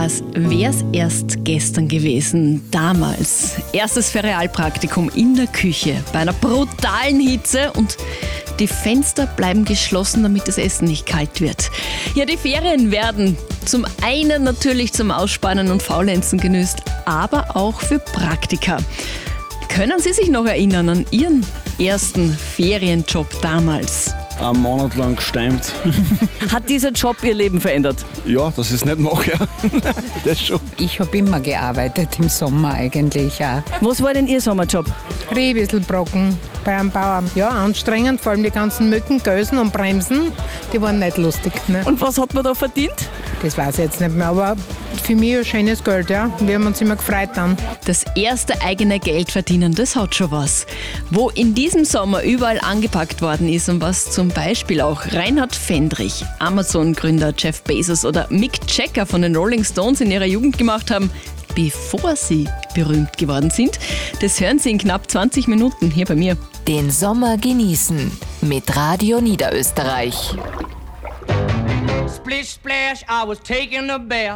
als wär's erst gestern gewesen. Damals. Erstes Ferialpraktikum in der Küche bei einer brutalen Hitze und die Fenster bleiben geschlossen, damit das Essen nicht kalt wird. Ja, die Ferien werden zum einen natürlich zum Ausspannen und Faulenzen genützt, aber auch für Praktika. Können Sie sich noch erinnern an Ihren ersten Ferienjob damals? Einen Monat lang gestemmt. Hat dieser Job Ihr Leben verändert? Ja, das ist nicht nachher. Das schon. Ich habe immer gearbeitet, im Sommer eigentlich auch. Was war denn Ihr Sommerjob? Rehwieselbrocken bei einem Bauern. Ja, anstrengend, vor allem die ganzen Mücken, Gösen und Bremsen, die waren nicht lustig. Ne? Und was hat man da verdient? Das weiß ich jetzt nicht mehr, aber für mich ein schönes Geld, ja. Wir haben uns immer gefreut dann. Das erste eigene Geld verdienen, das hat schon was. Wo in diesem Sommer überall angepackt worden ist und was zum Beispiel auch Reinhard Fendrich, Amazon-Gründer Jeff Bezos oder Mick Jagger von den Rolling Stones in ihrer Jugend gemacht haben, bevor sie berühmt geworden sind, das hören Sie in knapp 20 Minuten hier bei mir. Den Sommer genießen mit Radio Niederösterreich. Splish splash, I was taking a bath.